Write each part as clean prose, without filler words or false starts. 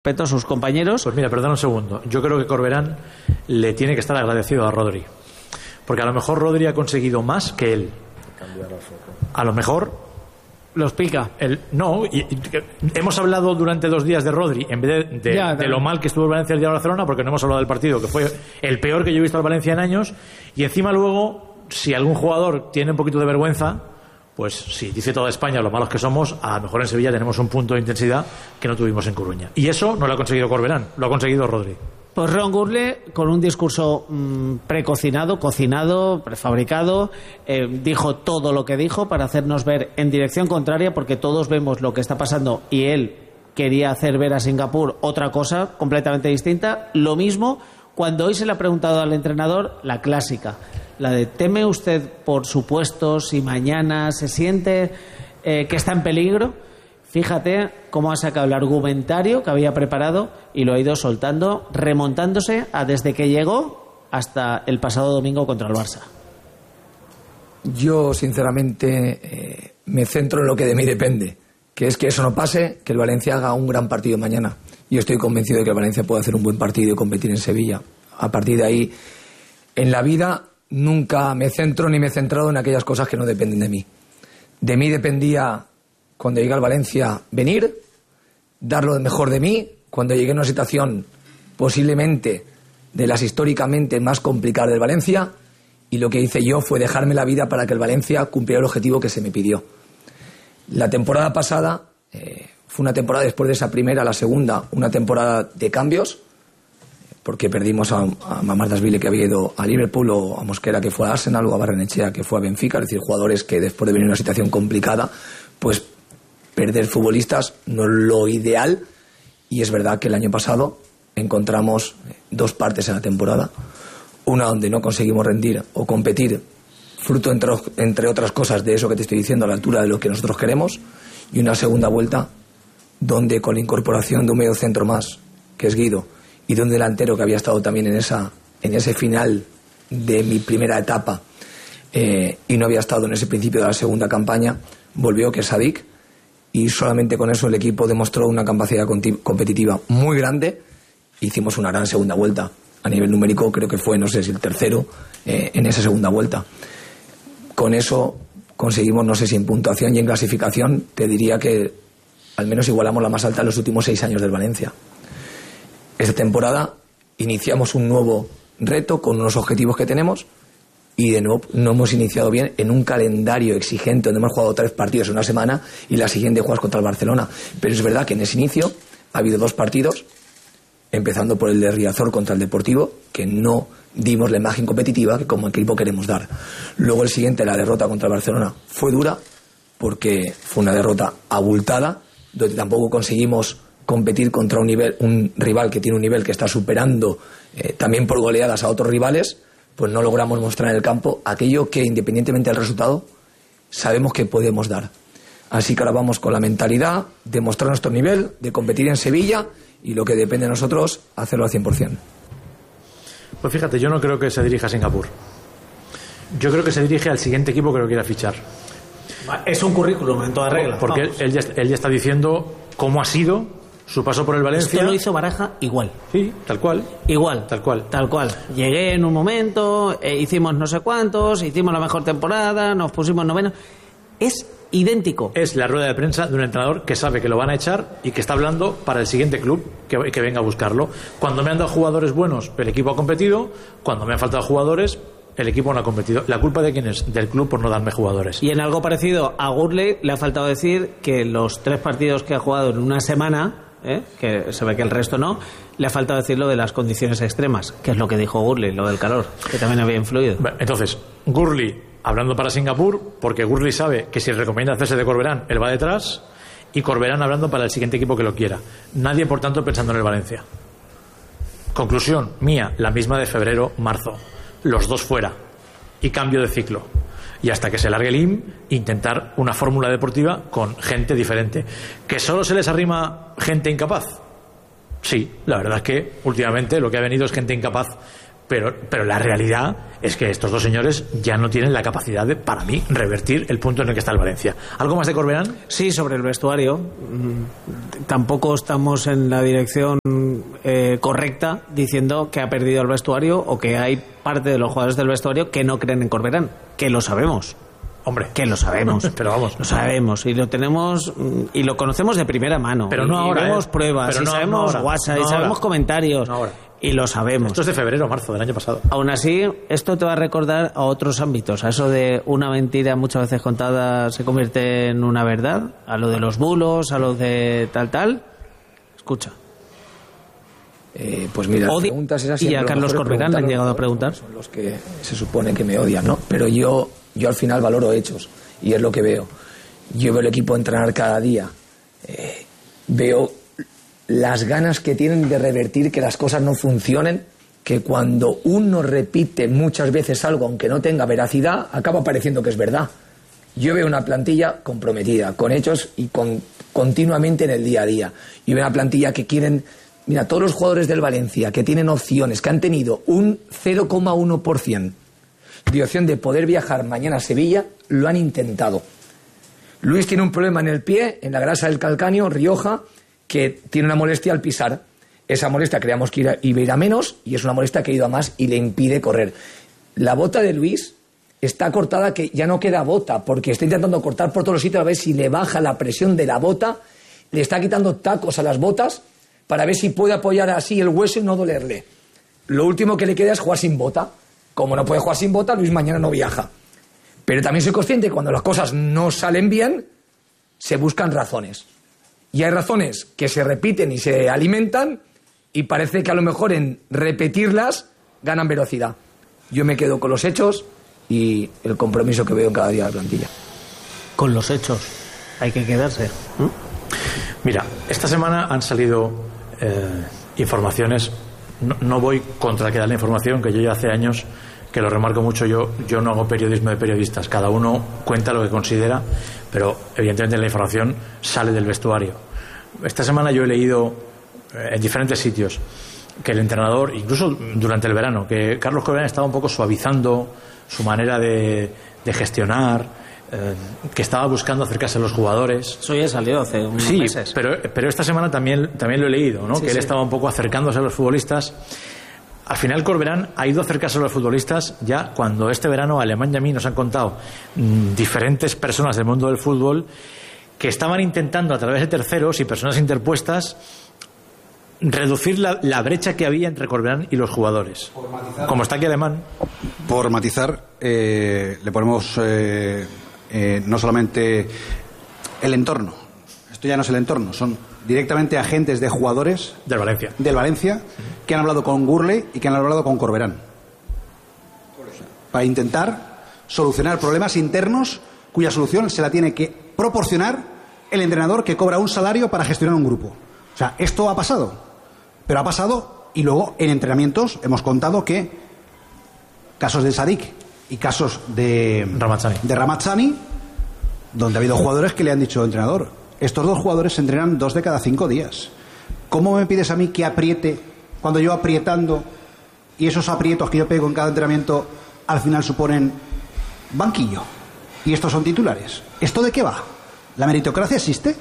respeto a sus compañeros. Pues mira, perdona un segundo. Yo creo que Corberán le tiene que estar agradecido a Rodri. Porque a lo mejor Rodri ha conseguido más que él. A lo mejor los pica. Hemos hablado durante 2 días de Rodri en vez de lo mal que estuvo el Valencia el día de Barcelona, porque no hemos hablado del partido, que fue el peor que yo he visto al Valencia en años. Y encima luego, si algún jugador tiene un poquito de vergüenza, pues si dice toda España lo malos que somos, a lo mejor en Sevilla tenemos un punto de intensidad que no tuvimos en Coruña. Y eso no lo ha conseguido Corberán, lo ha conseguido Rodri. Pues Ron Gurley, con un discurso precocinado, cocinado, prefabricado, dijo todo lo que dijo para hacernos ver en dirección contraria, porque todos vemos lo que está pasando y él quería hacer ver a Singapur otra cosa completamente distinta. Lo mismo cuando hoy se le ha preguntado al entrenador la clásica, la de ¿teme usted por su puesto si mañana se siente que está en peligro? Fíjate cómo ha sacado el argumentario que había preparado y lo ha ido soltando, remontándose a desde que llegó hasta el pasado domingo contra el Barça. Yo, sinceramente, me centro en lo que de mí depende, que es que eso no pase, que el Valencia haga un gran partido mañana. Yo estoy convencido de que el Valencia puede hacer un buen partido y competir en Sevilla. A partir de ahí, en la vida nunca me centro ni me he centrado en aquellas cosas que no dependen de mí. De mí dependía, cuando llegué al Valencia, venir, dar lo mejor de mí. Cuando llegué a una situación posiblemente de las históricamente más complicadas del Valencia, y lo que hice yo fue dejarme la vida para que el Valencia cumpliera el objetivo que se me pidió. La temporada pasada fue una temporada, después de esa primera, la segunda, una temporada de cambios, porque perdimos a Mamardashvili, que había ido a Liverpool, o a Mosquera, que fue a Arsenal, o a Barrenechea, que fue a Benfica. Es decir, jugadores que después de venir una situación complicada, pues perder futbolistas no es lo ideal. Y es verdad que el año pasado encontramos 2 partes en la temporada, una donde no conseguimos rendir o competir, fruto entre otras cosas de eso que te estoy diciendo, a la altura de lo que nosotros queremos, y una segunda vuelta donde, con la incorporación de un medio centro más, que es Guido, y de un delantero que había estado también en ese final de mi primera etapa, y no había estado en ese principio de la segunda campaña, volvió, que es Sadik, y solamente con eso el equipo demostró una capacidad competitiva muy grande. Hicimos una gran segunda vuelta. A nivel numérico creo que fue, no sé si el tercero en esa segunda vuelta. Con eso conseguimos, no sé si en puntuación y en clasificación, te diría que al menos igualamos la más alta en los últimos 6 años del Valencia. Esta temporada iniciamos un nuevo reto con unos objetivos que tenemos, y de nuevo no hemos iniciado bien en un calendario exigente donde hemos jugado 3 partidos en una semana y la siguiente juegas contra el Barcelona. Pero es verdad que en ese inicio ha habido 2 partidos, empezando por el de Riazor contra el Deportivo, que no dimos la imagen competitiva que como equipo queremos dar. Luego el siguiente, la derrota contra el Barcelona, fue dura porque fue una derrota abultada, donde tampoco conseguimos competir contra un rival que tiene un nivel que está superando también por goleadas a otros rivales. Pues no logramos mostrar en el campo aquello que, independientemente del resultado, sabemos que podemos dar. Así que ahora vamos con la mentalidad de mostrar nuestro nivel, de competir en Sevilla, y lo que depende de nosotros, hacerlo al 100%. Pues fíjate, yo no creo que se dirija a Singapur. Yo creo que se dirige al siguiente equipo que lo quiera fichar. Es un currículum en toda regla. Porque él ya está diciendo cómo ha sido su paso por el Valencia. Esto lo hizo Baraja igual. Sí, tal cual. Igual. Tal cual. Tal cual. Llegué en un momento, hicimos no sé cuántos, hicimos la mejor temporada, nos pusimos novenos. Es idéntico. Es la rueda de prensa de un entrenador que sabe que lo van a echar y que está hablando para el siguiente club que venga a buscarlo. Cuando me han dado jugadores buenos, el equipo ha competido. Cuando me han faltado jugadores, el equipo no ha competido. ¿La culpa de quién es? Del club por no darme jugadores. Y en algo parecido a Gurley le ha faltado decir que los 3 partidos que ha jugado en una semana, que se ve que el resto no, le ha faltado decir lo de las condiciones extremas, que es lo que dijo Gurley, lo del calor, que también había influido. Entonces, Gurley hablando para Singapur, porque Gurley sabe que si recomienda hacerse de Corberán, él va detrás, y Corberán hablando para el siguiente equipo que lo quiera. Nadie, por tanto, pensando en el Valencia. Conclusión mía, la misma de febrero, marzo. Los 2 fuera y cambio de ciclo. Y hasta que se largue el IM, intentar una fórmula deportiva con gente diferente. ¿Que solo se les arrima gente incapaz? Sí, la verdad es que últimamente lo que ha venido es gente incapaz Pero la realidad es que estos dos señores ya no tienen la capacidad de, para mí, revertir el punto en el que está el Valencia. ¿Algo más de Corberán? Sí, sobre el vestuario. Tampoco estamos en la dirección correcta diciendo que ha perdido el vestuario o que hay parte de los jugadores del vestuario que no creen en Corberán, que lo sabemos. Hombre, que lo sabemos, pero vamos, lo sabemos y lo tenemos y lo conocemos de primera mano. Pero no ahora. Vemos pruebas, pero y no, sabemos no WhatsApp, no y sabemos ahora. comentarios. No ahora. Y lo sabemos. Esto es de febrero o marzo del año pasado. Aún así, esto te va a recordar a otros ámbitos. A eso de una mentira muchas veces contada se convierte en una verdad. A lo de los bulos, a lo de tal. Escucha. Pues mira, las preguntas esas y a Carlos Corberán le han llegado a preguntar. Son los que se supone que me odian, ¿no? Pero yo al final valoro hechos y es lo que veo. Yo veo el equipo entrenar cada día. Veo las ganas que tienen de revertir que las cosas no funcionen, que cuando uno repite muchas veces algo aunque no tenga veracidad, acaba pareciendo que es verdad. Yo veo una plantilla comprometida, con hechos y continuamente en el día a día. Yo veo una plantilla que quieren... Mira, todos los jugadores del Valencia que tienen opciones, que han tenido un 0,1% de opción de poder viajar mañana a Sevilla, lo han intentado. Luis tiene un problema en el pie, en la grasa del calcáneo, Rioja, que tiene una molestia al pisar. Esa molestia creíamos que iba a ir a menos y es una molestia que ha ido a más y le impide correr. La bota de Luis está cortada, que ya no queda bota, porque está intentando cortar por todos los sitios a ver si le baja la presión de la bota, le está quitando tacos a las botas para ver si puede apoyar así el hueso y no dolerle. Lo último que le queda es jugar sin bota. Como no puede jugar sin bota, Luis mañana no viaja. Pero también soy consciente que cuando las cosas no salen bien, se buscan razones. Y hay razones que se repiten y se alimentan y parece que a lo mejor en repetirlas ganan velocidad. Yo me quedo con los hechos y el compromiso que veo en cada día de la plantilla. Con los hechos hay que quedarse. Mira, esta semana han salido informaciones. No voy contra el que da la información, que yo ya hace años que lo remarco mucho. Yo no hago periodismo de periodistas, cada uno cuenta lo que considera, pero evidentemente la información sale del vestuario. Esta semana yo he leído en diferentes sitios que el entrenador, incluso durante el verano, que Carlos Corberán estaba un poco suavizando su manera de gestionar, que estaba buscando acercarse a los jugadores. Eso ya salió hace unos meses. Pero esta semana también lo he leído, ¿no? Sí, que él estaba un poco acercándose a los futbolistas. Al final Corberán ha ido a acercarse a los futbolistas ya cuando este verano Alemán y a mí nos han contado diferentes personas del mundo del fútbol que estaban intentando a través de terceros y personas interpuestas reducir la brecha que había entre Corberán y los jugadores. Como está aquí Alemán. Por matizar, le ponemos no solamente el entorno. Esto ya no es el entorno, son directamente agentes de jugadores del Valencia que han hablado con Gurley y que han hablado con Corberán para intentar solucionar problemas internos cuya solución se la tiene que proporcionar el entrenador que cobra un salario para gestionar un grupo. O sea, esto ha pasado, pero ha pasado y luego en entrenamientos hemos contado que casos de Sadik y casos de Ramazzani, donde ha habido jugadores que le han dicho, entrenador, estos dos jugadores se entrenan 2 de cada 5 días. ¿Cómo me pides a mí que apriete cuando yo aprietando y esos aprietos que yo pego en cada entrenamiento al final suponen banquillo? Y estos son titulares. ¿Esto de qué va? ¿La meritocracia existe?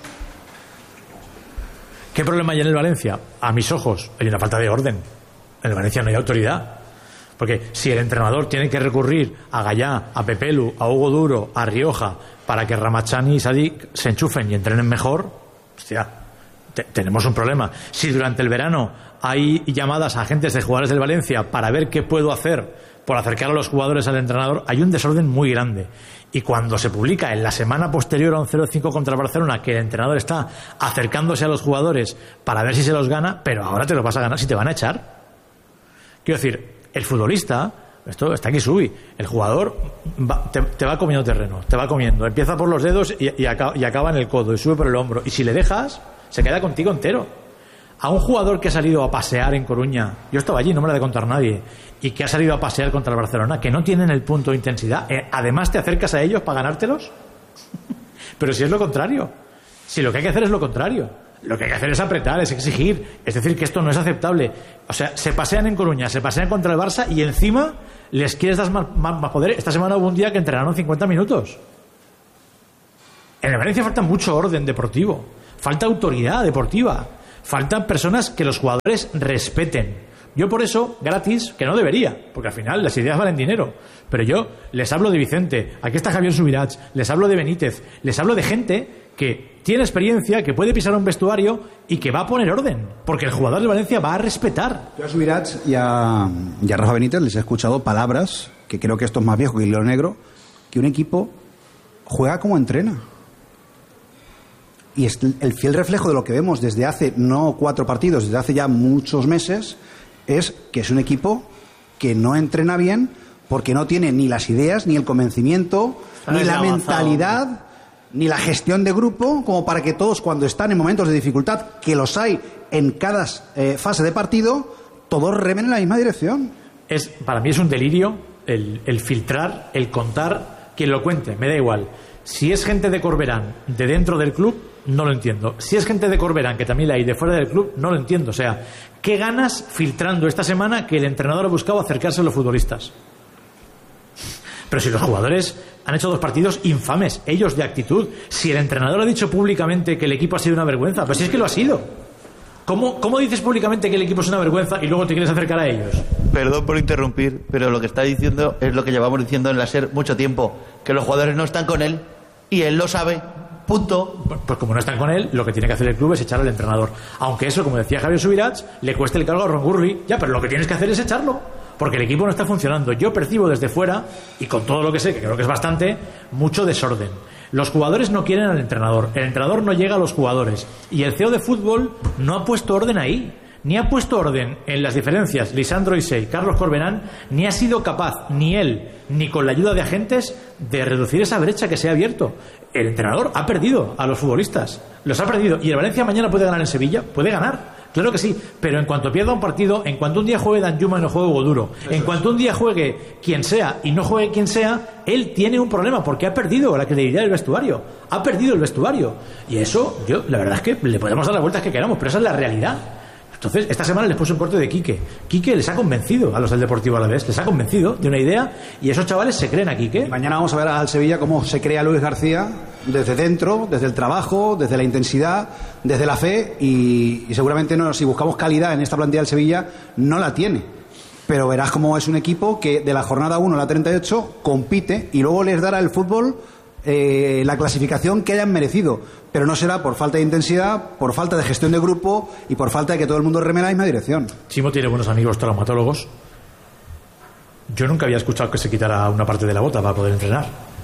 ¿Qué problema hay en el Valencia? A mis ojos hay una falta de orden. En el Valencia no hay autoridad. Porque si el entrenador tiene que recurrir a Gallá, a Pepelu, a Hugo Duro, a Rioja, para que Ramazzani y Sadik se enchufen y entrenen mejor, hostia, tenemos un problema. Si durante el verano hay llamadas a agentes de jugadores del Valencia para ver qué puedo hacer por acercar a los jugadores al entrenador, hay un desorden muy grande. Y cuando se publica en la semana posterior a un 0-5 contra Barcelona que el entrenador está acercándose a los jugadores para ver si se los gana, pero ahora te lo vas a ganar si te van a echar. Quiero decir, el futbolista, esto está aquí Subi, el jugador te va comiendo terreno, te va comiendo, empieza por los dedos y acaba en el codo y sube por el hombro, y si le dejas se queda contigo entero. A un jugador que ha salido a pasear en Coruña, yo estaba allí, no me lo ha de contar nadie, y que ha salido a pasear contra el Barcelona, que no tienen el punto de intensidad, además te acercas a ellos para ganártelos. Pero si es lo contrario, si lo que hay que hacer es lo contrario, Lo que hay que hacer es apretar, es exigir. Es decir, que esto no es aceptable. O sea, se pasean en Coruña, se pasean contra el Barça y encima les quieres dar más poder. Esta semana hubo un día que entrenaron 50 minutos. En el Valencia falta mucho orden deportivo, falta autoridad deportiva, faltan personas que los jugadores respeten. Yo por eso, gratis, que no debería, porque al final las ideas valen dinero, pero yo les hablo de Vicente, aquí está Javier Subirats, les hablo de Benítez, les hablo de gente que tiene experiencia, que puede pisar un vestuario y que va a poner orden, porque el jugador de Valencia va a respetar. Yo a Subirats y a Rafa Benítez les he escuchado palabras, que creo que esto es más viejo que el hilo negro, que un equipo juega como entrena. Y es el fiel reflejo de lo que vemos desde hace, no 4 partidos, desde hace ya muchos meses, es que es un equipo que no entrena bien porque no tiene ni las ideas, ni el convencimiento, ni la mentalidad, ni la gestión de grupo, como para que todos, cuando están en momentos de dificultad, que los hay en cada fase de partido, todos remen en la misma dirección. Para mí es un delirio el filtrar, el contar, quien lo cuente, me da igual. Si es gente de Corberán, de dentro del club, no lo entiendo. Si es gente de Corberán, que también la hay de fuera del club, no lo entiendo. O sea, ¿qué ganas filtrando esta semana que el entrenador ha buscado acercarse a los futbolistas? Pero si los jugadores han hecho 2 partidos infames, ellos de actitud. Si el entrenador ha dicho públicamente que el equipo ha sido una vergüenza, pues si es que lo ha sido. ¿Cómo dices públicamente que el equipo es una vergüenza y luego te quieres acercar a ellos? Perdón por interrumpir, pero lo que está diciendo es lo que llevamos diciendo en la SER mucho tiempo, que los jugadores no están con él y él lo sabe. Punto. Pues como no están con él, lo que tiene que hacer el club es echar al entrenador. Aunque eso, como decía Javier Subirats, le cueste el cargo a Ron Gurley. Ya, pero lo que tienes que hacer es echarlo, porque el equipo no está funcionando. Yo percibo desde fuera, y con todo lo que sé, que creo que es bastante, mucho desorden. Los jugadores no quieren al entrenador, el entrenador no llega a los jugadores, y el CEO de fútbol no ha puesto orden ahí. Ni ha puesto orden en las diferencias Lisandro Isey, Carlos Corberán, ni ha sido capaz, ni él, ni con la ayuda de agentes, de reducir esa brecha que se ha abierto. El entrenador ha perdido a los futbolistas, los ha perdido. ¿Y el Valencia mañana puede ganar en Sevilla? Puede ganar, claro que sí, pero en cuanto pierda un partido, en cuanto un día juegue Danjuma y no juegue Goduro, en cuanto un día juegue quien sea y no juegue quien sea, él tiene un problema porque ha perdido la credibilidad del vestuario, ha perdido el vestuario. Y eso, la verdad es que le podemos dar las vueltas que queramos, pero esa es la realidad. Entonces, esta semana les puse un corte de Quique. Quique les ha convencido a los del Deportivo Alavés, les ha convencido de una idea y esos chavales se creen a Quique. Y mañana vamos a ver al Sevilla cómo se crea Luis García desde dentro, desde el trabajo, desde la intensidad, desde la fe y seguramente no, si buscamos calidad en esta plantilla del Sevilla, no la tiene. Pero verás cómo es un equipo que de la jornada 1 a la 38 compite y luego les dará el fútbol la clasificación que hayan merecido, pero no será por falta de intensidad, por falta de gestión de grupo y por falta de que todo el mundo reme en la misma dirección. Chimo tiene buenos amigos traumatólogos. Yo nunca había escuchado que se quitara una parte de la bota para poder entrenar,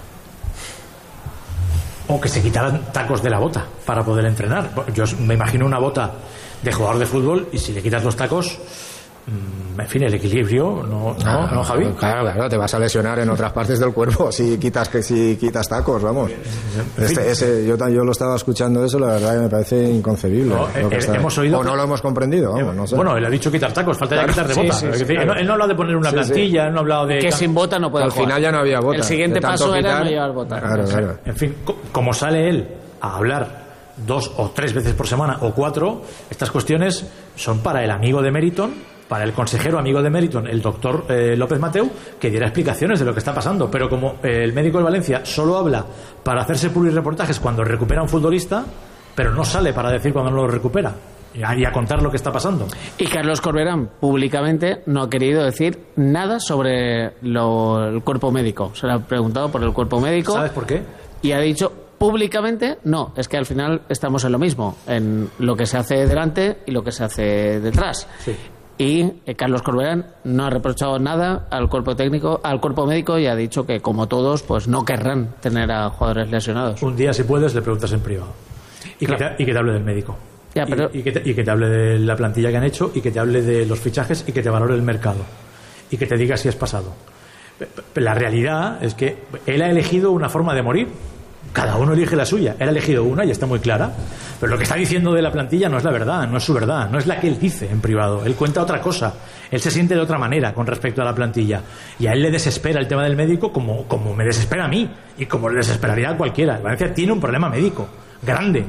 o que se quitaran tacos de la bota para poder entrenar. Yo me imagino una bota de jugador de fútbol y si le quitas los tacos, en fin, el equilibrio, ¿no, Javi? Claro, te vas a lesionar en otras partes del cuerpo si quitas tacos, vamos. Yo lo estaba escuchando eso, la verdad que me parece inconcebible. Hemos oído, o no lo hemos comprendido, vamos, no sé. Bueno, él ha dicho quitar tacos, falta ya quitar de bota. Sí, claro. Él no ha hablado de poner una plantilla, él no ha hablado de... Que sin bota no puede jugar. Al final ya no había bota. El siguiente paso era no llevar bota. Claro. En fin, como sale él a hablar 2 o 3 veces por semana o 4, estas cuestiones son para el amigo de Meriton, para el consejero amigo de Meriton, el doctor López Mateu, que diera explicaciones de lo que está pasando. Pero como el médico de Valencia solo habla para hacerse publireportajes cuando recupera a un futbolista, pero no sale para decir cuando no lo recupera y a contar lo que está pasando. Y Carlos Corberán públicamente no ha querido decir nada sobre el cuerpo médico. Se le ha preguntado por el cuerpo médico. ¿Sabes por qué? Y ha dicho públicamente, no, es que al final estamos en lo mismo, en lo que se hace delante y lo que se hace detrás. Sí. Y Carlos Corberán no ha reprochado nada al cuerpo técnico, al cuerpo médico, y ha dicho que como todos pues no querrán tener a jugadores lesionados. Un día si puedes le preguntas en privado y, claro, que te hable del médico y que te hable de la plantilla que han hecho y que te hable de los fichajes y que te valore el mercado y que te diga si es pasado. La realidad es que él ha elegido una forma de morir. Cada uno elige la suya. Él ha elegido una y está muy clara. Pero lo que está diciendo de la plantilla no es la verdad, no es su verdad, no es la que él dice en privado. Él cuenta otra cosa. Él se siente de otra manera con respecto a la plantilla. Y a él le desespera el tema del médico como me desespera a mí y como le desesperaría a cualquiera. Valencia tiene un problema médico grande.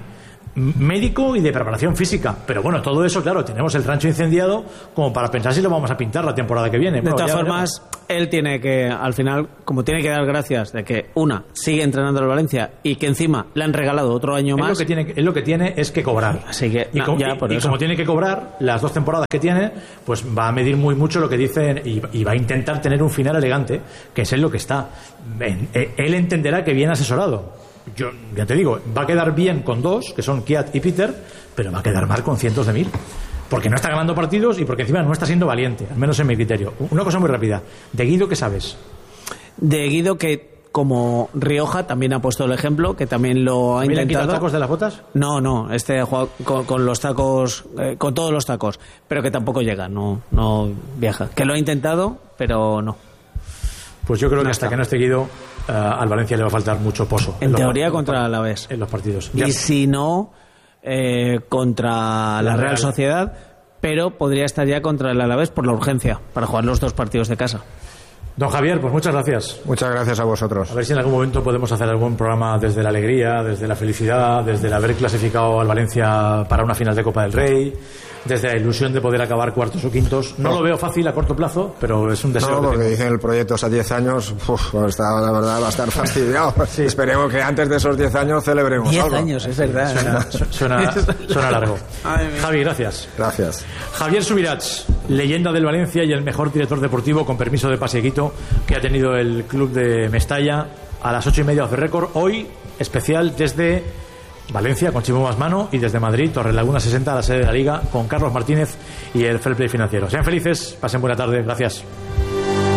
médico y de preparación física. Pero bueno, todo eso, claro, tenemos el rancho incendiado como para pensar si lo vamos a pintar la temporada que viene. De todas formas, él tiene que, al final, como tiene que dar gracias de que, sigue entrenando al Valencia y que encima le han regalado otro año más. Él lo que tiene es que cobrar. Así que, y como tiene que cobrar las 2 temporadas que tiene, pues va a medir muy mucho lo que dicen y va a intentar tener un final elegante, que es en lo que está. Él entenderá que viene asesorado. Yo ya te digo, va a quedar bien con 2, que son Kiat y Peter, pero va a quedar mal con cientos de mil. Porque no está ganando partidos y porque encima no está siendo valiente, al menos en mi criterio. Una cosa muy rápida. ¿De Guido qué sabes? De Guido, que como Rioja también ha puesto el ejemplo, que también lo ha intentado. ¿Le han quitado los tacos de las botas? No, este ha jugado con los tacos, con todos los tacos, pero que tampoco llega, no viaja. Que lo ha intentado, pero no. Pues yo creo que hasta que no esté Guido, al Valencia le va a faltar mucho pozo. En teoría contra el Alavés. En los partidos. Y si no, contra la Real Sociedad, pero podría estar ya contra el Alavés por la urgencia, para jugar los 2 partidos de casa. Don Javier, pues muchas gracias. Muchas gracias a vosotros. A ver si en algún momento podemos hacer algún programa desde la alegría, desde la felicidad, desde el haber clasificado al Valencia para una final de Copa del Rey, desde la ilusión de poder acabar cuartos o quintos. No lo veo fácil a corto plazo, pero es un deseo. No, porque dicen el proyecto es a 10 años, la verdad va a estar fastidiado. Sí. Esperemos que antes de esos 10 años celebremos 10 algo. 10 años, es verdad. Suena largo. Javi, gracias. Gracias. Javier Subirats, leyenda del Valencia y el mejor director deportivo, con permiso de Pasieguito, que ha tenido el club de Mestalla a las 8:30 off the record. Hoy, especial desde Valencia con Chimo Masmano y desde Madrid, Torrelaguna 60, la sede de la Liga, con Carlos Martínez y el Fair Play Financiero. Sean felices, pasen buena tarde, gracias.